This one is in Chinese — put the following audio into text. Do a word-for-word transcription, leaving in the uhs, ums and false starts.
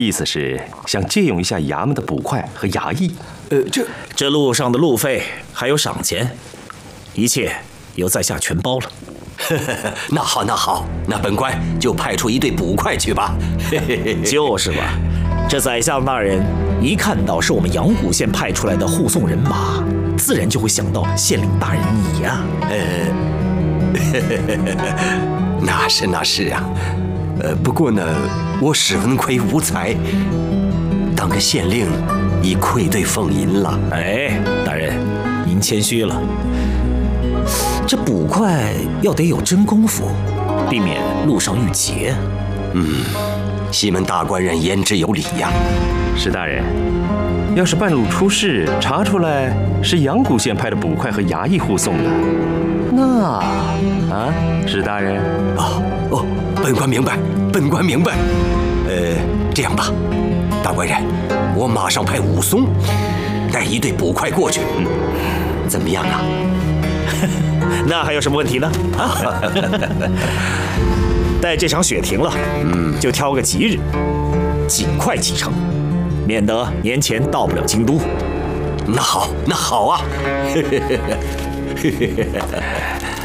意思是想借用一下衙门的捕快和衙役。 呃，这这路上的路费还有赏钱，一切由在下全包了。 那好，那好，那本官就派出一队捕快去吧。 就是吧，这宰相大人一看到是我们阳谷县派出来的护送人马，自然就会想到县令大人你呀、啊。 呃，那是那是啊，呃，不过呢，我史文奎无才，当个县令已愧对凤吟了。 哎，大人，您谦虚了。这捕快要得有真功夫，避免路上遇劫。 嗯，西门大官人言之有理呀。 史大人，要是半路出事，查出来是阳谷县派的捕快和衙役护送的，那啊，史大人， 哦哦，本官明白，本官明白。呃，这样吧，大官人，我马上派武松带一队捕快过去，嗯，怎么样啊？ 那还有什么问题呢？啊，待这场雪停了，嗯，就挑个吉日，尽快启程，免得年前到不了京都。 那好，那好啊。